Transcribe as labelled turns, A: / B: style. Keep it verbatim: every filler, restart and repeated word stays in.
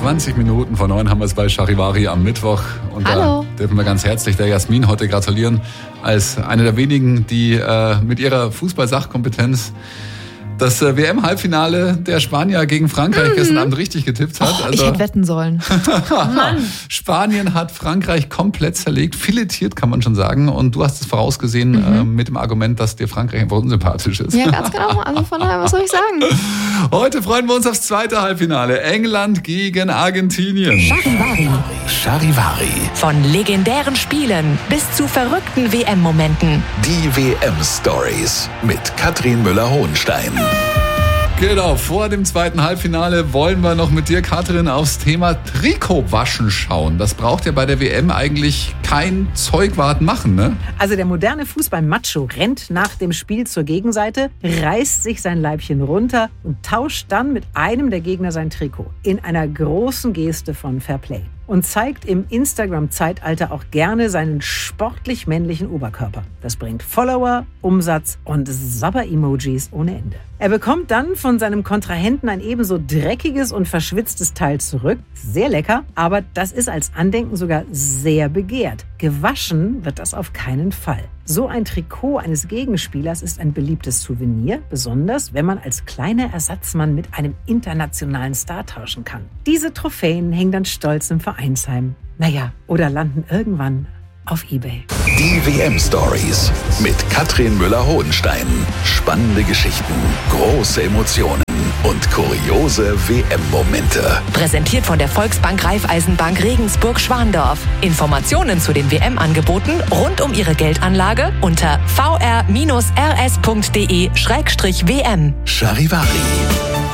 A: zwanzig Minuten vor neun haben wir es bei Charivari am Mittwoch. Und
B: Hallo.
A: Da dürfen wir ganz herzlich der Jasmin heute gratulieren, als eine der wenigen, die äh, mit ihrer Fußball-Sachkompetenz das äh, W M-Halbfinale der Spanier gegen Frankreich mhm. gestern Abend richtig getippt hat.
B: Oh, also, ich hätte wetten sollen. Mann.
A: Spanien hat Frankreich komplett zerlegt, filetiert kann man schon sagen. Und du hast es vorausgesehen mhm. äh, mit dem Argument, dass dir Frankreich einfach unsympathisch ist.
B: Ja, ganz genau. Also von daher, was soll ich sagen?
A: Heute freuen wir uns aufs zweite Halbfinale. England gegen Argentinien.
C: Charivari.
D: Charivari.
C: Von legendären Spielen bis zu verrückten W M-Momenten.
D: Die W M-Stories mit Katrin Müller-Hohenstein.
A: Genau, vor dem zweiten Halbfinale wollen wir noch mit dir, Katrin, aufs Thema Trikotwaschen schauen. Das braucht ja bei der W M eigentlich kein Zeugwart machen, ne?
E: Also der moderne Fußball-Macho rennt nach dem Spiel zur Gegenseite, reißt sich sein Leibchen runter und tauscht dann mit einem der Gegner sein Trikot. In einer großen Geste von Fairplay. Und zeigt im Instagram-Zeitalter auch gerne seinen sportlich männlichen Oberkörper. Das bringt Follower, Umsatz und Sabber-Emojis ohne Ende. Er bekommt dann von seinem Kontrahenten ein ebenso dreckiges und verschwitztes Teil zurück. Sehr lecker, aber das ist als Andenken sogar sehr begehrt. Gewaschen wird das auf keinen Fall. So ein Trikot eines Gegenspielers ist ein beliebtes Souvenir, besonders wenn man als kleiner Ersatzmann mit einem internationalen Star tauschen kann. Diese Trophäen hängen dann stolz im Vereinsheim. Naja, oder landen irgendwann auf eBay.
D: Die W M-Stories mit Katrin Müller-Hohenstein. Spannende Geschichten, große Emotionen und kuriose W M-Momente.
C: Präsentiert von der Volksbank Raiffeisenbank Regensburg-Schwandorf. Informationen zu den W M-Angeboten rund um Ihre Geldanlage unter v r bindestrich r s punkt d e schrägstrich w m.
D: Charivari.